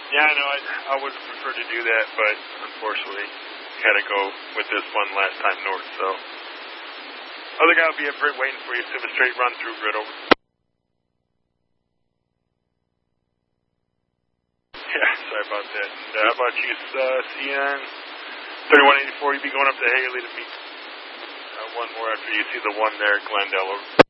Yeah, I know. I would prefer to do that, but unfortunately, had to go with this one last time north. So, other guy will be up right waiting for you. So a straight run through grid over. Yeah, sorry about that. And, how about you, CN 3184? You'll be going up to Haley to meet one more after you see the one there at Glendale.